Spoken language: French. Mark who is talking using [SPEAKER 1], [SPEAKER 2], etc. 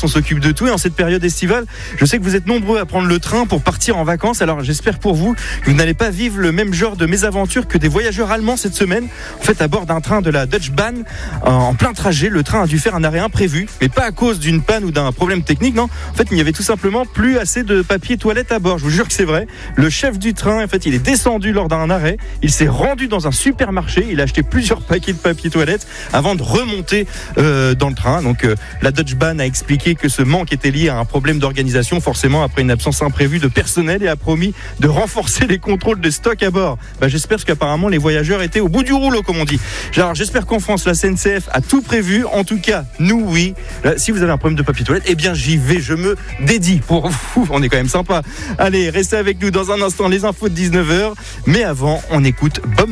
[SPEAKER 1] on s'occupe de tout. Et en cette période estivale, je sais que vous êtes nombreux à prendre le train pour partir en vacances. Alors j'espère pour vous que vous n'allez pas vivre le même genre de mésaventure que des voyageurs allemands cette semaine. En fait, à bord d'un train de la Deutsche Bahn, en plein trajet, le train a dû faire un arrêt imprévu, mais pas à cause d'une panne ou d'un problème technique, non. En fait, il n'y avait tout simplement plus assez de papier toilette à bord. Je vous jure que c'est vrai. Le chef du train, en fait, il est descendu lors d'un arrêt. Il s'est rendu dans un supermarché. Il a acheté plusieurs paquets de papier toilette avant de remonter dans le train. Donc, la Deutsche Bahn a expliqué que ce manque était lié à un problème d'organisation, forcément après une absence imprévue de personnel, et a promis de renforcer les contrôles de stock à bord. J'espère qu'apparemment les voyageurs étaient au bout du rouleau, comme on dit. Alors, j'espère qu'en France, la SNCF a tout prévu. En tout cas, nous, oui. Là, si vous avez un problème de papier toilette, eh bien, j'y vais. Je me dédie pour vous. On est quand même sympa. Allez, restez avec nous dans un instant, les infos de 19h. Mais avant, on écoute Bob